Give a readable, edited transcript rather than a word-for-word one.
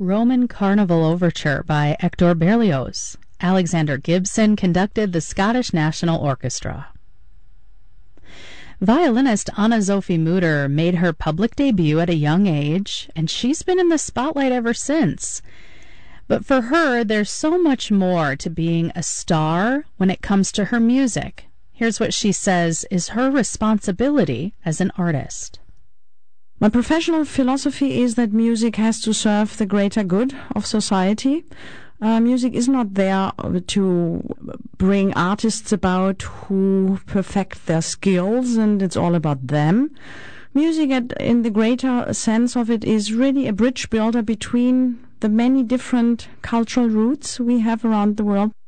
Roman Carnival Overture by Hector Berlioz. Alexander Gibson conducted the Scottish National Orchestra. Violinist Anna-Sophie Mutter made her public debut at a young age, and she's been in the spotlight ever since. But for her, there's so much more to being a star when it comes to her music. Here's what she says is her responsibility as an artist. My professional philosophy is that music has to serve the greater good of society. Music is not there to bring artists about who perfect their skills and it's all about them. Music, in the greater sense of it, is really a bridge builder between the many different cultural roots we have around the world.